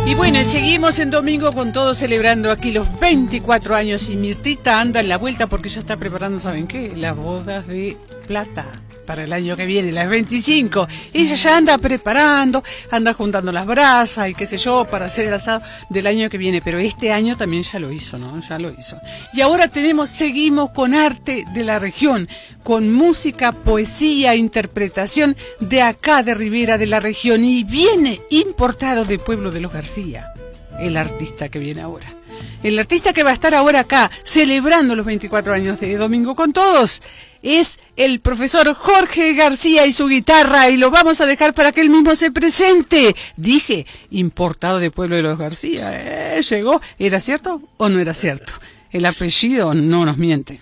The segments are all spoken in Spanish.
Y bueno, seguimos en Domingo con Todos celebrando aquí los 24 años y Mirtita anda en la vuelta porque ya está preparando, ¿saben qué? Las bodas de plata para el año que viene, las 25. Ella ya anda preparando, anda juntando las brasas y qué sé yo para hacer el asado del año que viene, pero este año también ya lo hizo, ¿no? Ya lo hizo. Y ahora seguimos con arte de la región, con música, poesía, interpretación de acá de Rivera de la región y viene importado de Pueblo de los García, el artista que viene ahora. El artista que va a estar ahora acá celebrando los 24 años de Domingo con Todos es el profesor Jorge García y su guitarra y lo vamos a dejar para que él mismo se presente. Dije, importado de Pueblo de los García. Llegó. ¿Era cierto o no era cierto? El apellido no nos miente.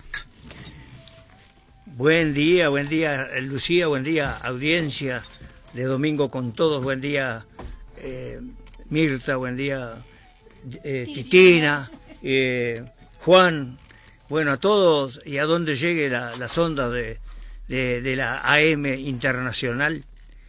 Buen día, Lucía, buen día, audiencia de Domingo con Todos, buen día, Mirta, buen día, Titina, Juan, bueno, a todos y a donde llegue las ondas de la AM internacional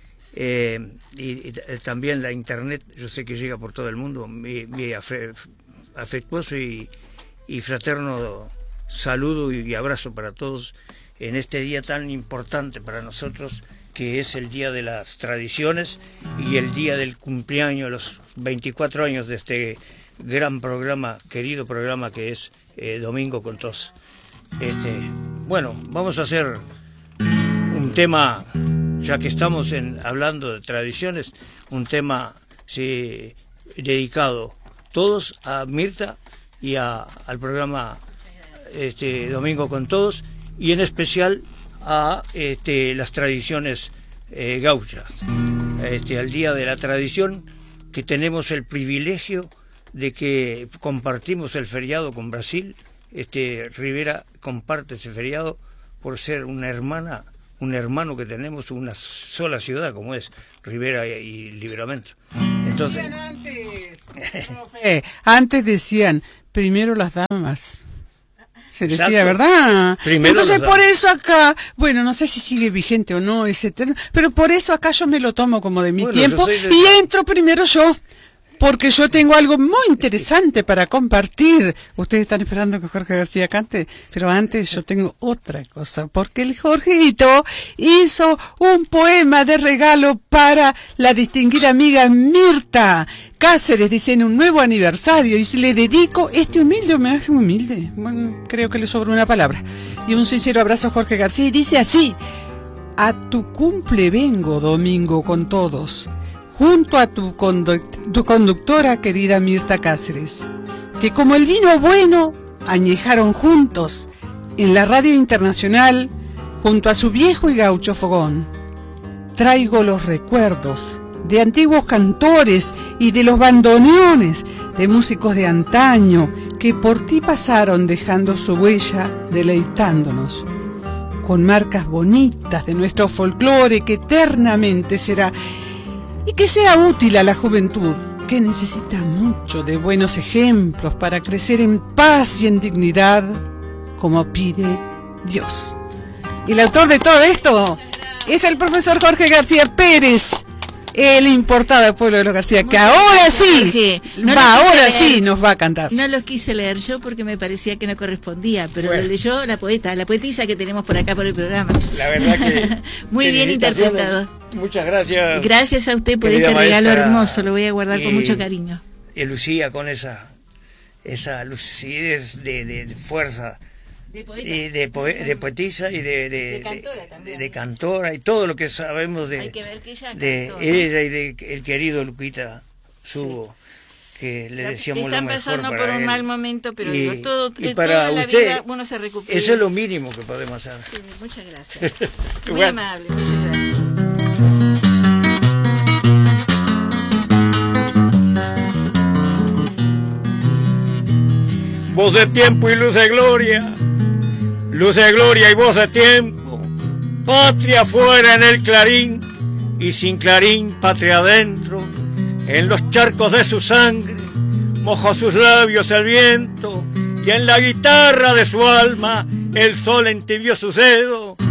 y también la internet, yo sé que llega por todo el mundo, mi afectuoso y fraterno saludo y abrazo para todos en este día tan importante para nosotros, que es el Día de las Tradiciones y el día del cumpleaños, los 24 años de este gran programa, querido programa que es Domingo con Todos. Bueno, vamos a hacer un tema, ya que estamos hablando de tradiciones, un tema dedicado todos a Mirta y al programa Domingo con Todos, y en especial a las tradiciones gauchas, al Día de la Tradición, que tenemos el privilegio de que compartimos el feriado con Brasil. Rivera comparte ese feriado por ser un hermano que tenemos, una sola ciudad como es Rivera y Livramento. Entonces, antes decían primero las damas. Se decía, exacto, ¿verdad? Primero. Entonces por eso acá, bueno, no sé si sigue vigente o no ese término, pero por eso acá yo me lo tomo como de mi tiempo y entro primero yo, porque yo tengo algo muy interesante para compartir. Ustedes están esperando que Jorge García cante, pero antes yo tengo otra cosa, porque el Jorgito hizo un poema de regalo para la distinguida amiga Mirta Cáceres, dice, en un nuevo aniversario, y le dedico este humilde homenaje, bueno, creo que le sobra una palabra, y un sincero abrazo a Jorge García, y dice así: a tu cumple vengo, Domingo con Todos, junto a tu conductora querida Mirta Cáceres, que como el vino bueno añejaron juntos en la radio internacional junto a su viejo y gaucho fogón. Traigo los recuerdos de antiguos cantores y de los bandoneones de músicos de antaño que por ti pasaron dejando su huella deleitándonos con marcas bonitas de nuestro folclore que eternamente será, y que sea útil a la juventud que necesita mucho de buenos ejemplos para crecer en paz y en dignidad como pide Dios. Y el autor de todo esto es el profesor Jorge García Pérez, el importado del Pueblo de los García, que ahora sí, ahora sí nos va a cantar. No los quise leer yo porque me parecía que no correspondía, pero bueno, lo leyó la poetisa que tenemos por acá por el programa. La verdad que muy bien interpretado. Muchas gracias. Gracias a usted por este regalo hermoso, lo voy a guardar con mucho cariño. Y Lucía, con esa lucidez de fuerza, de poetisa y de cantora también. De cantora y todo lo que sabemos de ella y de el querido Luquita Subo, sí, que le decíamos lo mejor. Están pasando por un mal momento, pero y toda para la usted vida uno se recupera. Eso es lo mínimo que podemos hacer. Sí, muchas gracias. Muy bueno. Amable, muchas gracias. Voz de tiempo y luz de gloria y voz de tiempo, patria fuera en el clarín y sin clarín patria adentro, en los charcos de su sangre mojó sus labios el viento y en la guitarra de su alma el sol entibió sus dedos.